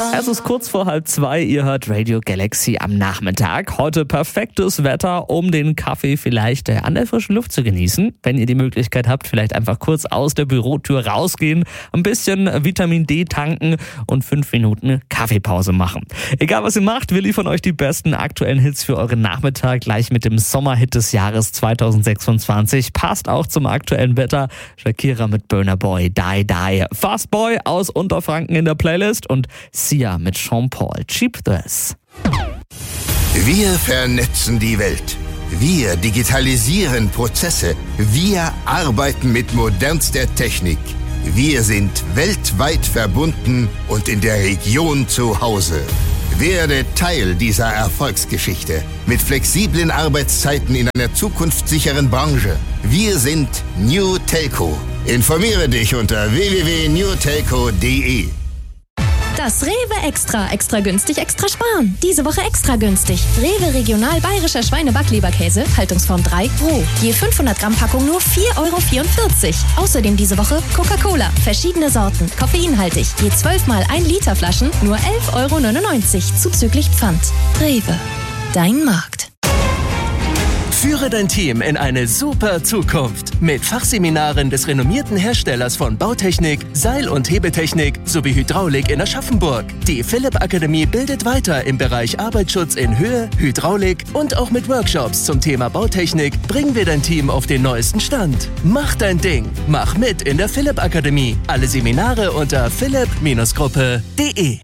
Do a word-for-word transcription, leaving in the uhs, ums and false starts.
Es ist kurz vor halb zwei, ihr hört Radio Galaxy am Nachmittag. Heute perfektes Wetter, um den Kaffee vielleicht an der frischen Luft zu genießen. Wenn ihr die Möglichkeit habt, vielleicht einfach kurz aus der Bürotür rausgehen, ein bisschen Vitamin D tanken und fünf Minuten Kaffeepause machen. Egal was ihr macht, wir liefern euch die besten aktuellen Hits für euren Nachmittag, gleich mit dem Sommerhit des Jahres zweitausendsechsundzwanzig. Passt auch zum aktuellen Wetter. Shakira mit Burna Boy, Die Die. Fastboy aus Unterfranken in der Playlist und Sia mit Sean Paul, Cheap Dress. Wir vernetzen die Welt. Wir digitalisieren Prozesse. Wir arbeiten mit modernster Technik. Wir sind weltweit verbunden und in der Region zu Hause. Werde Teil dieser Erfolgsgeschichte mit flexiblen Arbeitszeiten in einer zukunftssicheren Branche. Wir sind New Telco. Informiere dich unter w w w punkt new telco punkt d e. Das Rewe Extra. Extra günstig, extra sparen. Diese Woche extra günstig. Rewe Regional Bayerischer Schweine-Backleberkäse, Haltungsform drei, roh. Je fünfhundert Gramm Packung nur vier Euro vierundvierzig. Außerdem diese Woche Coca-Cola. Verschiedene Sorten, koffeinhaltig. Je zwölf mal ein Liter Flaschen, nur elf Euro neunundneunzig. Zuzüglich Pfand. Rewe. Dein Markt. Führe dein Team in eine super Zukunft mit Fachseminaren des renommierten Herstellers von Bautechnik, Seil- und Hebetechnik sowie Hydraulik in Aschaffenburg. Die Philipp Akademie bildet weiter im Bereich Arbeitsschutz in Höhe, Hydraulik und auch mit Workshops zum Thema Bautechnik bringen wir dein Team auf den neuesten Stand. Mach dein Ding. Mach mit in der Philipp Akademie. Alle Seminare unter philipp Gruppe punkt de.